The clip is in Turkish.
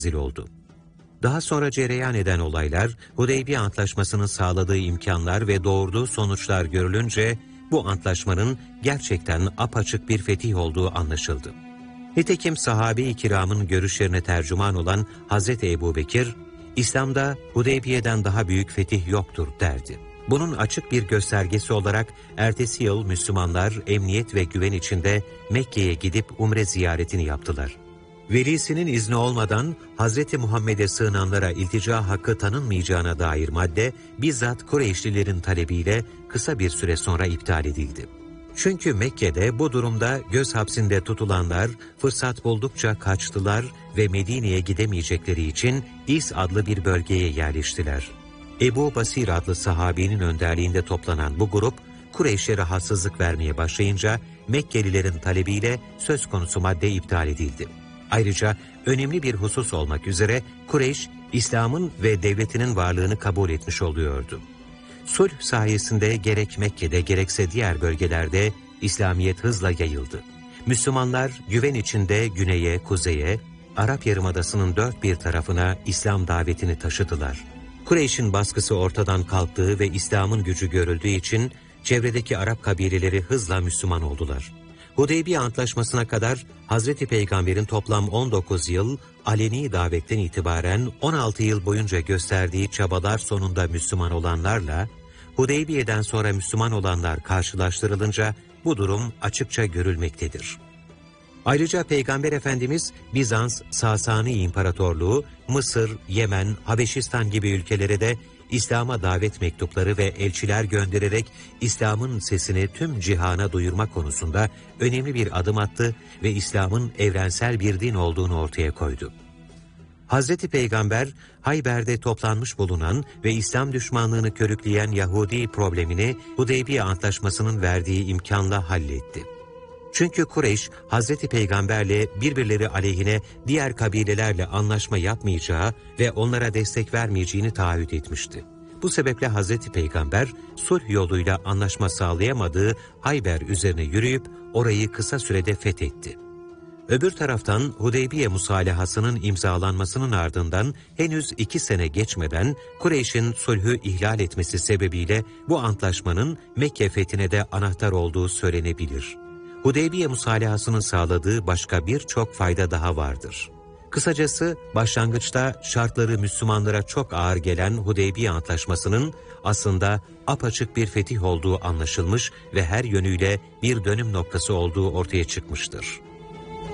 zil oldu. Daha sonra cereyan eden olaylar, Hudeybiye Antlaşması'nın sağladığı imkanlar ve doğurduğu sonuçlar görülünce bu antlaşmanın gerçekten apaçık bir fetih olduğu anlaşıldı. Nitekim sahabe-i kiramın görüşlerine tercüman olan Hazreti Ebubekir, İslam'da Hudeybiye'den daha büyük fetih yoktur derdi. Bunun açık bir göstergesi olarak ertesi yıl Müslümanlar emniyet ve güven içinde Mekke'ye gidip umre ziyaretini yaptılar. Velisinin izni olmadan Hz. Muhammed'e sığınanlara iltica hakkı tanınmayacağına dair madde bizzat Kureyşlilerin talebiyle kısa bir süre sonra iptal edildi. Çünkü Mekke'de bu durumda göz hapsinde tutulanlar fırsat buldukça kaçtılar ve Medine'ye gidemeyecekleri için İs adlı bir bölgeye yerleştiler. Ebu Basir adlı sahabinin önderliğinde toplanan bu grup, Kureyş'e rahatsızlık vermeye başlayınca Mekkelilerin talebiyle söz konusu madde iptal edildi. Ayrıca önemli bir husus olmak üzere Kureyş, İslam'ın ve devletinin varlığını kabul etmiş oluyordu. Sulh sayesinde gerek Mekke'de gerekse diğer bölgelerde İslamiyet hızla yayıldı. Müslümanlar güven içinde güneye, kuzeye, Arap Yarımadası'nın dört bir tarafına İslam davetini taşıdılar. Kureyş'in baskısı ortadan kalktığı ve İslam'ın gücü görüldüğü için çevredeki Arap kabileleri hızla Müslüman oldular. Hudeybiye Antlaşması'na kadar Hazreti Peygamber'in toplam 19 yıl aleni davetten itibaren 16 yıl boyunca gösterdiği çabalar sonunda Müslüman olanlarla, Hudeybiye'den sonra Müslüman olanlar karşılaştırılınca bu durum açıkça görülmektedir. Ayrıca Peygamber Efendimiz Bizans, Sasani İmparatorluğu, Mısır, Yemen, Habeşistan gibi ülkelere de İslam'a davet mektupları ve elçiler göndererek İslam'ın sesini tüm cihana duyurma konusunda önemli bir adım attı ve İslam'ın evrensel bir din olduğunu ortaya koydu. Hazreti Peygamber, Hayber'de toplanmış bulunan ve İslam düşmanlığını körükleyen Yahudi problemini Hudeybiye Antlaşması'nın verdiği imkanla halletti. Çünkü Kureyş, Hazreti Peygamberle birbirleri aleyhine diğer kabilelerle anlaşma yapmayacağı ve onlara destek vermeyeceğini taahhüt etmişti. Bu sebeple Hazreti Peygamber, sulh yoluyla anlaşma sağlayamadığı Hayber üzerine yürüyüp orayı kısa sürede fethetti. Öbür taraftan Hudeybiye Musalahası'nın imzalanmasının ardından henüz 2 sene geçmeden Kureyş'in sulhü ihlal etmesi sebebiyle bu antlaşmanın Mekke fethine de anahtar olduğu söylenebilir. Hudeybiye Musalahası'nın sağladığı başka birçok fayda daha vardır. Kısacası başlangıçta şartları Müslümanlara çok ağır gelen Hudeybiye Antlaşması'nın aslında apaçık bir fetih olduğu anlaşılmış ve her yönüyle bir dönüm noktası olduğu ortaya çıkmıştır.